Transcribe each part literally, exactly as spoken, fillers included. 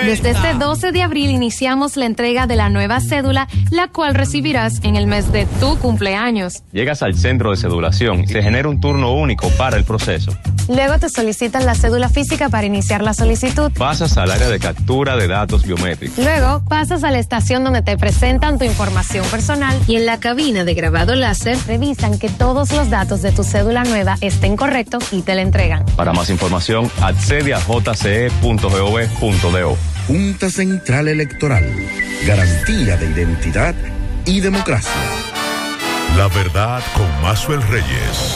Desde este doce de abril iniciamos la entrega de la nueva cédula, la cual recibirás en el mes de tu cumpleaños. Llegas al centro de cedulación y se genera un turno único para el proceso. Luego te solicitan la cédula física para iniciar la solicitud. Pasas al área de captura de datos biométricos. Luego pasas a la estación donde te presentan tu información personal y en la cabina de grabado láser revisan que todos los datos de tu cédula nueva estén correctos y te la entregan. Para más información, accede a j c e punto gov punto do. Junta Central Electoral, garantía de identidad y democracia. La verdad con Maxwell Reyes.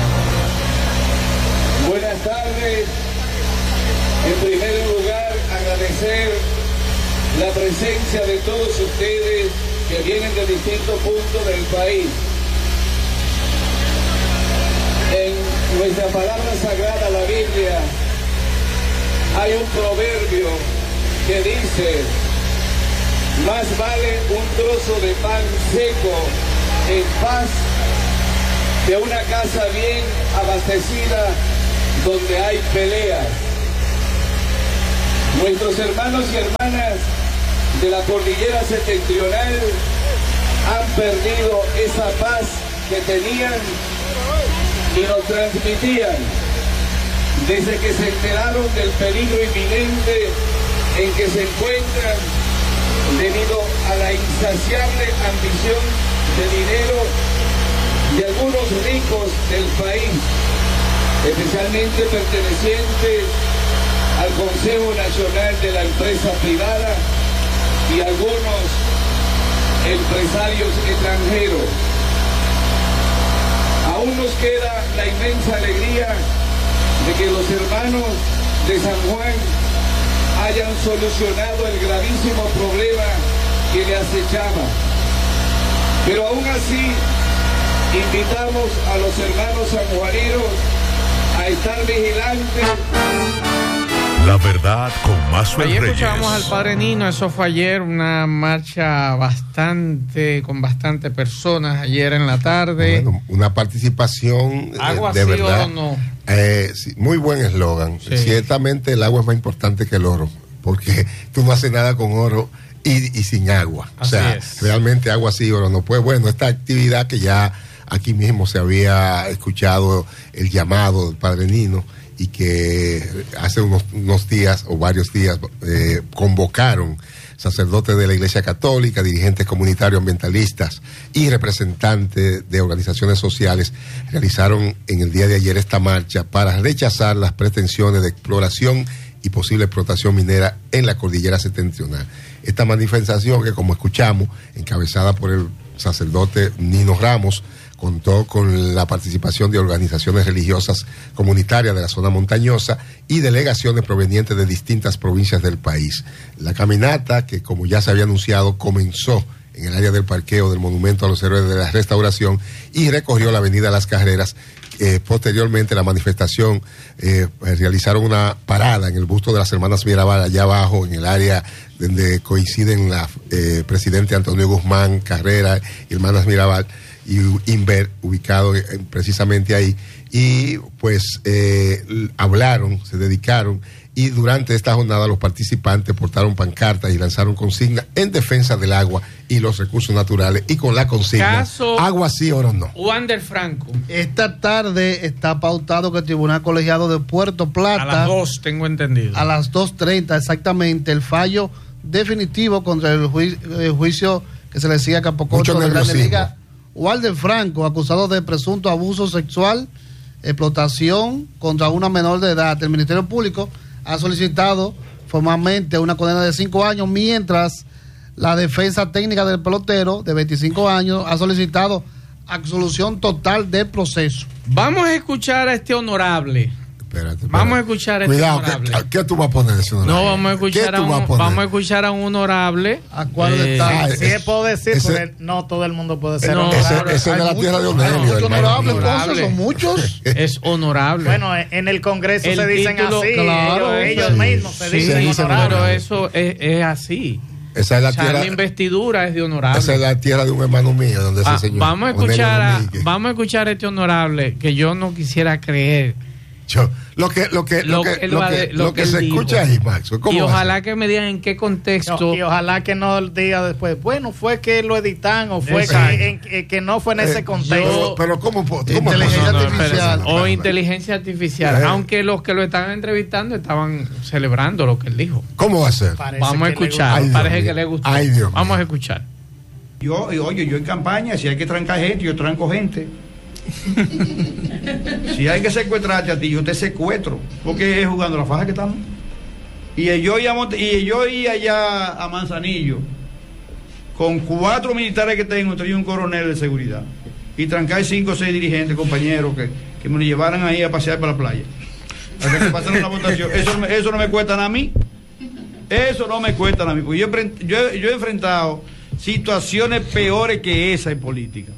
Buenas tardes. En primer lugar, agradecer la presencia de todos ustedes que vienen de distintos puntos del país. En nuestra palabra sagrada, la Biblia, hay un proverbio que dice: más vale un trozo de pan seco en paz que una casa bien abastecida donde hay peleas. Nuestros hermanos y hermanas de la cordillera septentrional han perdido esa paz que tenían y nos transmitían desde que se enteraron del peligro inminente en que se encuentran debido a la insaciable ambición de dinero de algunos ricos del país, especialmente pertenecientes al Consejo Nacional de la Empresa Privada y algunos empresarios extranjeros. Aún nos queda la inmensa alegría de que los hermanos de San Juan hayan solucionado el gravísimo problema que le acechaba. Pero aún así, invitamos a los hermanos sanjuaninos a estar vigilantes. La verdad con Maxwell Reyes. Ayer escuchábamos al padre Nino, eso fue ayer, una marcha bastante, con bastantes personas ayer en la tarde. Bueno, una participación agua de sí verdad. O no. Eh, sí, muy buen eslogan. Sí. Ciertamente el agua es más importante que el oro, porque tú no haces nada con oro y, y sin agua. Así o sea, es. Realmente agua sí, oro no. Pues bueno, esta actividad que ya aquí mismo se había escuchado el llamado del padre Nino, y que hace unos, unos días o varios días eh, convocaron sacerdotes de la Iglesia Católica, dirigentes comunitarios ambientalistas y representantes de organizaciones sociales, realizaron en el día de ayer esta marcha para rechazar las pretensiones de exploración y posible explotación minera en la cordillera septentrional. Esta manifestación, que como escuchamos, encabezada por el sacerdote Nino Ramos, contó con la participación de organizaciones religiosas comunitarias de la zona montañosa y delegaciones provenientes de distintas provincias del país. La caminata, que como ya se había anunciado, comenzó en el área del parqueo del Monumento a los Héroes de la Restauración y recorrió la avenida Las Carreras. Eh, posteriormente, la manifestación eh, realizaron una parada en el busto de las hermanas Mirabal, allá abajo, en el área donde coinciden la eh, presidente Antonio Guzmán Carrera y hermanas Mirabal y Inver, ubicado eh, precisamente ahí, y pues eh, hablaron, se dedicaron, y durante esta jornada los participantes portaron pancartas y lanzaron consignas en defensa del agua y los recursos naturales, y con la consigna, Caso agua sí, oro no. Wander Franco. Esta tarde está pautado que el Tribunal Colegiado de Puerto Plata, a las dos, tengo entendido. A las dos treinta exactamente, el fallo definitivo contra el, juicio, el juicio que se le sigue a Capococho de Grande Liga. Wander Franco, acusado de presunto abuso sexual, explotación contra una menor de edad. El Ministerio Público ha solicitado formalmente una condena de cinco años, mientras la defensa técnica del pelotero de veinticinco años ha solicitado absolución total del proceso. Vamos a escuchar a este honorable. Espérate, espérate. Vamos a escuchar a este Cuidado, honorable. ¿qué, ¿qué tú vas a poner ese honorable? No, vamos a escuchar, a un, a vamos a escuchar a un honorable. ¿A cuál eh, está? Sí, es, puedo decir, ese, porque no todo el mundo puede ser no, honorable. Ese, ese es de la Hay tierra de muchos, Onelio. muchos honorables, entonces, son muchos. Es honorable. Bueno, en el Congreso El se dicen título, así, claro, ellos, ellos sí, mismos se Sí, dicen sí, honorables. pero eso es, es así. Esa es la O sea, tierra. la investidura es de honorable. Esa es la tierra de un hermano mío, donde Ah, ese señor. vamos a Onelio escuchar a, Domínguez. vamos a escuchar a este honorable, que yo no quisiera creer Yo, lo que lo que lo, Lo que que él lo va que, de- lo lo que que él se dijo. escucha ahí, Max. ¿cómo Y va a ojalá ser? que me digan en qué contexto. Y ojalá que no diga después, bueno, fue que lo editan o fue Exacto. que, en- eh, que no fue en ese Eh, contexto. pero, pero cómo, cómo Inteligencia no, no, artificial. espérate, o espérate. inteligencia artificial, Eh. aunque los que lo estaban entrevistando estaban celebrando lo que él dijo. ¿Cómo va a ser? Parece Vamos a que le escuchar, Ay, Dios parece mío. que le gustó. Ay, Dios mío. Vamos a escuchar. Yo, y oye, yo en campaña, si hay que trancar gente, yo tranco gente. Si hay que secuestrarte a ti, yo te secuestro. Porque es jugando la faja que estamos. Y yo iba a, Monte- y yo iba allá a Manzanillo con cuatro militares que tengo, entre ellos un coronel de seguridad. Y trancar cinco o seis dirigentes, compañeros, que, que me lo llevaran ahí a pasear para la playa. Hasta que pasaron la votación. Eso, no me- eso no me cuesta nada a mí. Eso no me cuesta nada a mí. Porque yo, he enfrent- yo, he- yo he enfrentado situaciones peores que esa en política.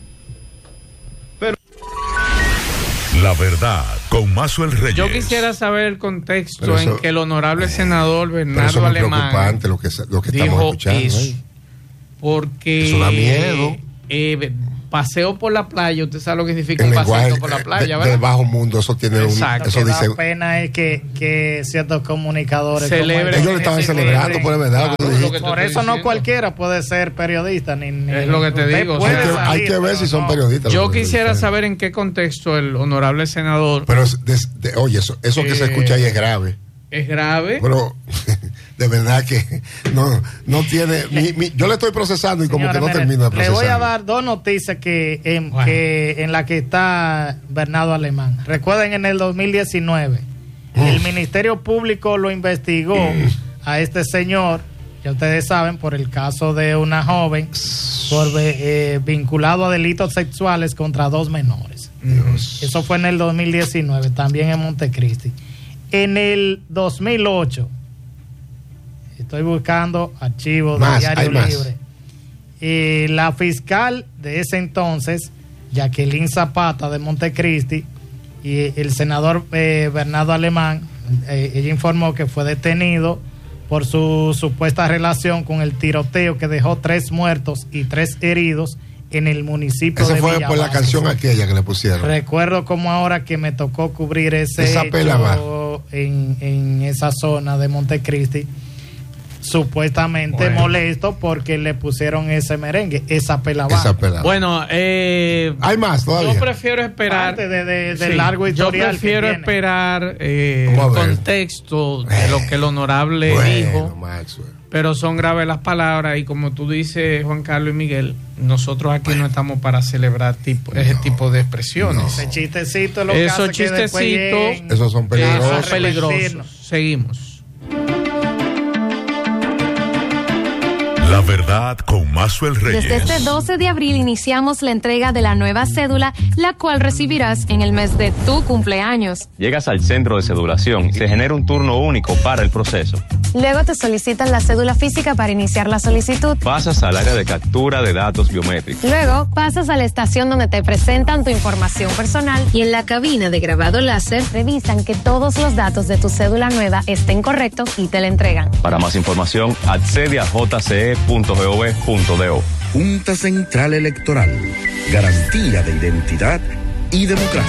La verdad, con Mazuel Reyes. Yo quisiera saber el contexto Pero eso- en que el honorable senador Pero eso Bernardo es muy Alemán preocupante lo que, se- lo que estamos dijo escuchando. eso, ¿eh? porque Eso da miedo. eh, paseo por la playa, usted sabe lo que significa El un paseo lenguaje por la eh, playa, de- ¿verdad? del bajo mundo, eso tiene un, Exacto. eso Lo que dice. da pena es que, que ciertos comunicadores Celebren. como Ellos le estaban ese celebrando, celebren. por la verdad. lo que Claro, dijiste. lo que te Por estoy eso no diciendo. cualquiera puede ser periodista ni, ni- Es lo que te usted digo, puede o sea, hay, que, hay salir, que ver pero si son no. periodistas. Yo los que quisiera dicen. saber en qué contexto el honorable senador Pero, es de- de- oye, eso, eso que se Eh, escucha ahí es grave. es grave. Pero de verdad que no, no tiene. mi- mi- yo le estoy procesando y como Señora, que no mire, termino de le procesar. voy a dar dos noticias que en, Bueno. que en la que está Bernardo Alemán. Recuerden, en el dos mil diecinueve el Ministerio Público lo investigó a este señor, ya ustedes saben, por el caso de una joven por, eh, vinculado a delitos sexuales contra dos menores. Dios. Eso fue en el dos mil diecinueve, también en Montecristi. En el dos mil ocho, estoy buscando archivos Más, de hay Diario más. Libre. Y la fiscal de ese entonces, Jacqueline Zapata de Montecristi, y el senador eh, Bernardo Alemán, eh, ella informó que fue detenido por su supuesta relación con el tiroteo que dejó tres muertos y tres heridos en el municipio Esa de fue por la Villa canción Vázquez. aquella que le pusieron. Recuerdo como ahora que me tocó cubrir ese Esa pela va. hecho en, en esa zona de Montecristi, supuestamente Bueno. molesto porque le pusieron ese merengue, esa pela va. Esa pelada. Bueno, eh, Hay más todavía. yo prefiero esperar. Parte de- de- del Sí, largo historial Yo prefiero que tiene. esperar eh, Vamos el a ver. contexto de lo que el honorable Bueno, dijo. Maxwell. Pero son graves las palabras y como tú dices, Juan Carlos y Miguel, nosotros aquí no estamos para celebrar tipo, ese tipo de expresiones. Ese chistecito es lo que Esos hace que después chistecitos, lleguen Esos son Eh, peligrosos. son a peligrosos. arrepentirnos. Seguimos. La verdad con Mazuel Reyes. Desde este doce de abril iniciamos la entrega de la nueva cédula, la cual recibirás en el mes de tu cumpleaños. Llegas al centro de cedulación y se genera un turno único para el proceso. Luego te solicitan la cédula física para iniciar la solicitud. Pasas al área de captura de datos biométricos. Luego pasas a la estación donde te presentan tu información personal y en la cabina de grabado láser revisan que todos los datos de tu cédula nueva estén correctos y te la entregan. Para más información, accede a j c e punto gov punto do. Junta Central Electoral. Garantía de identidad y democracia.